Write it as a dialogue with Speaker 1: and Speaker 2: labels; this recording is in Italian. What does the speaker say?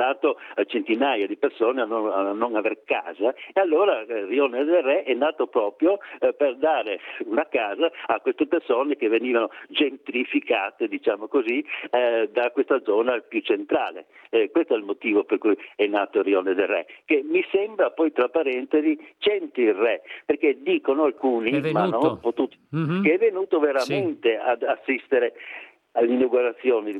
Speaker 1: portato centinaia di persone a non aver casa, e allora Rione del Re è nato proprio per dare una casa a queste persone che venivano gentrificate, diciamo così, da questa zona più centrale. Questo è il motivo per cui è nato Rione del Re, che mi sembra, poi tra parentesi, c'entri il re, perché dicono alcuni,
Speaker 2: È
Speaker 1: ma non ho
Speaker 2: venuto.
Speaker 1: potuto,
Speaker 2: Mhm.
Speaker 1: che è venuto
Speaker 2: Sì.
Speaker 1: veramente ad assistere all'inaugurazione